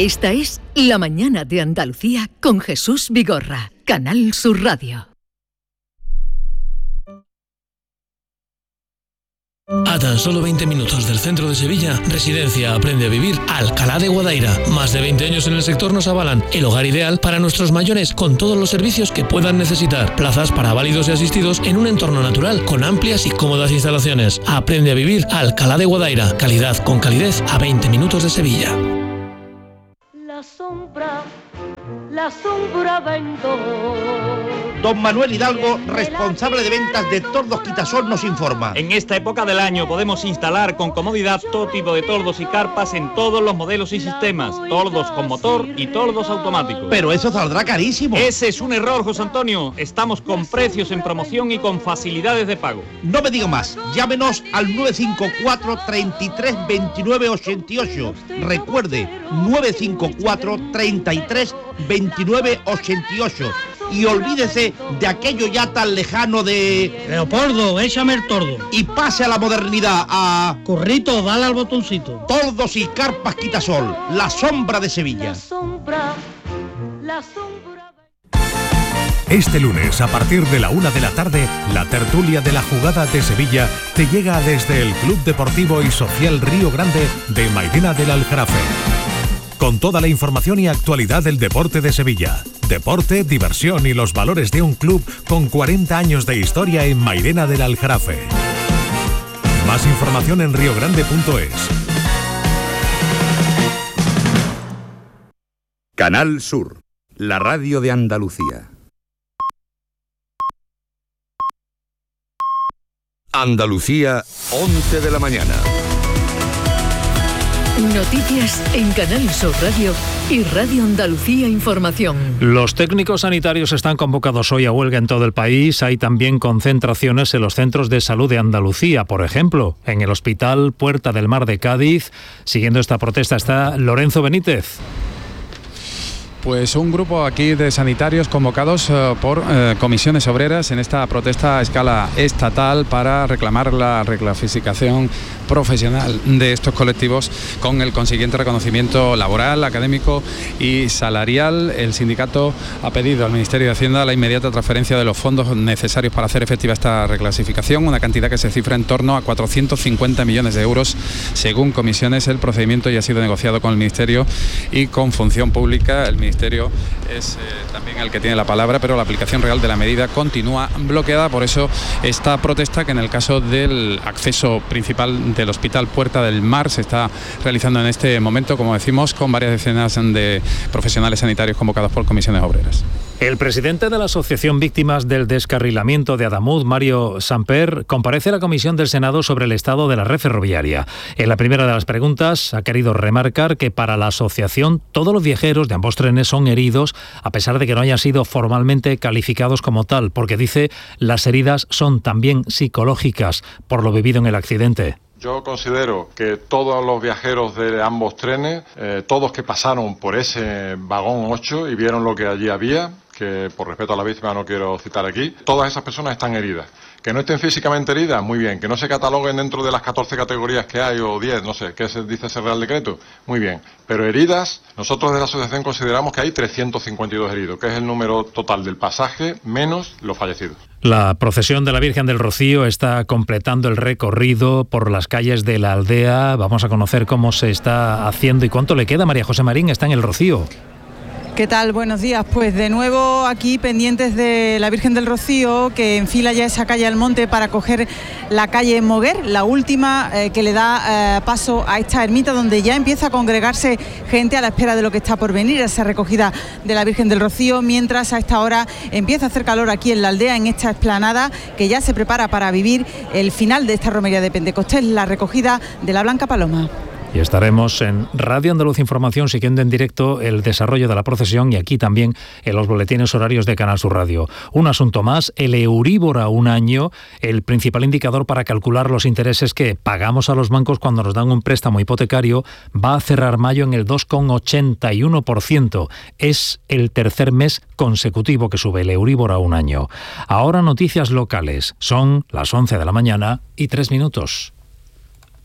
Esta es La Mañana de Andalucía con Jesús Vigorra, Canal Sur Radio. A tan solo 20 minutos del centro de Sevilla, Residencia Aprende a Vivir Alcalá de Guadaira. Más de 20 años en el sector nos avalan. El hogar ideal para nuestros mayores, con todos los servicios que puedan necesitar. Plazas para válidos y asistidos en un entorno natural, con amplias y cómodas instalaciones. Aprende a Vivir Alcalá de Guadaira. Calidad con calidez a 20 minutos de Sevilla. La sombra vendo. Don Manuel Hidalgo, responsable de ventas de Tordos Quitasol, nos informa. En esta época del año podemos instalar con comodidad todo tipo de tordos y carpas en todos los modelos y sistemas. Tordos con motor y tordos automáticos. Pero eso saldrá carísimo. Ese es un error, José Antonio. Estamos con precios en promoción y con facilidades de pago. No me diga más. Llámenos al 954 33 29 88. Recuerde, 954 33 29 88. Y olvídese de aquello ya tan lejano de... Leopoldo, échame el tordo. Y pase a la modernidad, a... Corrito, dale al botoncito. Tordos y carpas Quitasol, la sombra de Sevilla. La sombra. Este lunes, a partir de la 1 de la tarde, la tertulia de la jugada de Sevilla te llega desde el Club Deportivo y Social Río Grande de Mairena del Aljarafe. Con toda la información y actualidad del deporte de Sevilla. Deporte, diversión y los valores de un club con 40 años de historia en Mairena del Aljarafe. Más información en riogrande.es. Canal Sur, la radio de Andalucía. Andalucía, 11 de la mañana. Noticias en Canal Sur Radio y Radio Andalucía Información. Los técnicos sanitarios están convocados hoy a huelga en todo el país. Hay también concentraciones en los centros de salud de Andalucía. Por ejemplo, en el Hospital Puerta del Mar de Cádiz. Siguiendo esta protesta está Lorenzo Benítez. Pues un grupo aquí de sanitarios convocados por comisiones obreras en esta protesta a escala estatal para reclamar la reclasificación profesional de estos colectivos con el consiguiente reconocimiento laboral, académico y salarial. El sindicato ha pedido al Ministerio de Hacienda la inmediata transferencia de los fondos necesarios para hacer efectiva esta reclasificación, una cantidad que se cifra en torno a 450 millones de euros. Según comisiones, el procedimiento ya ha sido negociado con el Ministerio y con Función Pública. El Ministerio es también el que tiene la palabra, pero la aplicación real de la medida continúa bloqueada. Por eso esta protesta, que en el caso del acceso principal del Hospital Puerta del Mar se está realizando en este momento, como decimos, con varias decenas de profesionales sanitarios convocados por comisiones obreras. El presidente de la Asociación Víctimas del Descarrilamiento de Adamuz, Mario Samper, comparece a la Comisión del Senado sobre el estado de la red ferroviaria. En la primera de las preguntas ha querido remarcar que para la asociación todos los viajeros de ambos trenes son heridos, a pesar de que no hayan sido formalmente calificados como tal, porque dice las heridas son también psicológicas por lo vivido en el accidente. Yo considero que todos los viajeros de ambos trenes, todos que pasaron por ese vagón 8 y vieron lo que allí había, que por respeto a la víctima no quiero citar aquí, todas esas personas están heridas. Que no estén físicamente heridas, muy bien. Que no se cataloguen dentro de las 14 categorías que hay, o 10, no sé, ¿qué dice ese Real Decreto? Muy bien. Pero heridas, nosotros de la asociación consideramos que hay 352 heridos, que es el número total del pasaje menos los fallecidos. La procesión de la Virgen del Rocío está completando el recorrido por las calles de la aldea. Vamos a conocer cómo se está haciendo y cuánto le queda. María José Marín está en el Rocío. ¿Qué tal? Buenos días. Pues de nuevo aquí pendientes de la Virgen del Rocío, que enfila ya esa calle Almonte para coger la calle Moguer, la última que le da paso a esta ermita, donde ya empieza a congregarse gente a la espera de lo que está por venir, esa recogida de la Virgen del Rocío, mientras a esta hora empieza a hacer calor aquí en la aldea, en esta explanada que ya se prepara para vivir el final de esta romería de Pentecostés, la recogida de la Blanca Paloma. Y estaremos en Radio Andaluz Información siguiendo en directo el desarrollo de la procesión y aquí también en los boletines horarios de Canal Sur Radio. Un asunto más, el Euribor a un año, el principal indicador para calcular los intereses que pagamos a los bancos cuando nos dan un préstamo hipotecario, va a cerrar mayo en el 2,81%. Es el tercer mes consecutivo que sube el Euribor a un año. Ahora noticias locales. Son las 11 de la mañana y 3 minutos.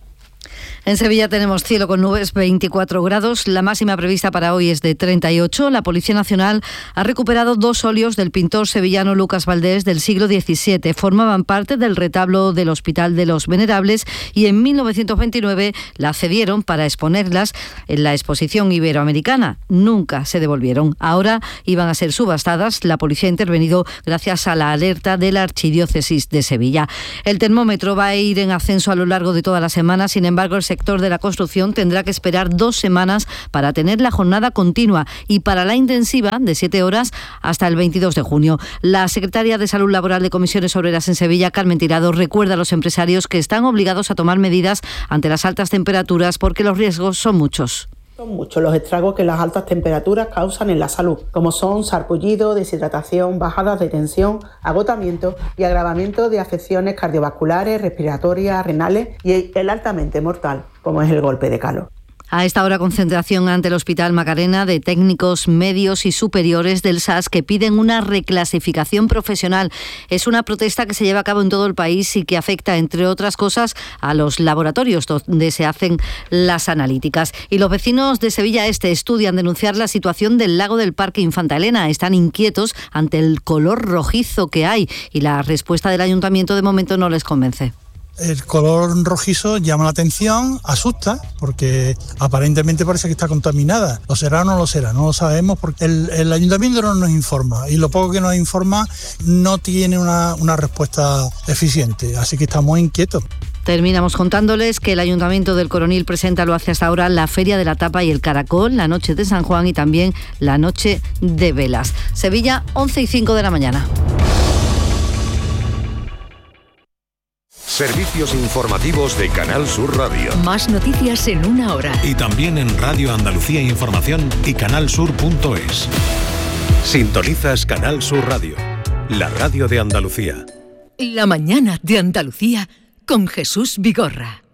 En Sevilla tenemos cielo con nubes, 24 grados. La máxima prevista para hoy es de 38. La Policía Nacional ha recuperado 2 óleos del pintor sevillano Lucas Valdés del siglo XVII. Formaban parte del retablo del Hospital de los Venerables y en 1929 la cedieron para exponerlas en la exposición iberoamericana. Nunca se devolvieron. Ahora iban a ser subastadas. La policía ha intervenido gracias a la alerta de la Archidiócesis de Sevilla. El termómetro va a ir en ascenso a lo largo de toda la semana. Sin embargo, el sector de la construcción tendrá que esperar 2 semanas para tener la jornada continua y para la intensiva de 7 horas hasta el 22 de junio. La secretaria de Salud Laboral de Comisiones Obreras en Sevilla, Carmen Tirado, recuerda a los empresarios que están obligados a tomar medidas ante las altas temperaturas porque los riesgos son muchos. Son muchos los estragos que las altas temperaturas causan en la salud, como son sarpullido, deshidratación, bajadas de tensión, agotamiento y agravamiento de afecciones cardiovasculares, respiratorias, renales y el altamente mortal, como es el golpe de calor. A esta hora, concentración ante el Hospital Macarena de técnicos medios y superiores del SAS que piden una reclasificación profesional. Es una protesta que se lleva a cabo en todo el país y que afecta, entre otras cosas, a los laboratorios donde se hacen las analíticas. Y los vecinos de Sevilla Este estudian denunciar la situación del lago del Parque Infanta Elena. Están inquietos ante el color rojizo que hay y la respuesta del ayuntamiento de momento no les convence. El color rojizo llama la atención, asusta, porque aparentemente parece que está contaminada. ¿Lo será o no lo será? No lo sabemos porque el ayuntamiento no nos informa y lo poco que nos informa no tiene una respuesta eficiente, así que estamos inquietos. Terminamos contándoles que el Ayuntamiento del Coronil presenta, lo hace hasta ahora, la Feria de la Tapa y el Caracol, la Noche de San Juan y también la Noche de Velas. Sevilla, 11:05 de la mañana. Servicios informativos de Canal Sur Radio. Más noticias en 1 hora. Y también en Radio Andalucía Información y canalsur.es. Sintonizas Canal Sur Radio, la radio de Andalucía. La mañana de Andalucía con Jesús Vigorra.